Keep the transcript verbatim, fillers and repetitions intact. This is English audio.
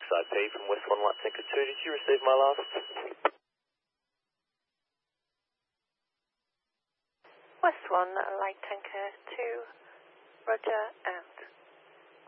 I P from West one Light Tanker two, did you receive my last? West one Light Tanker two, Roger, out.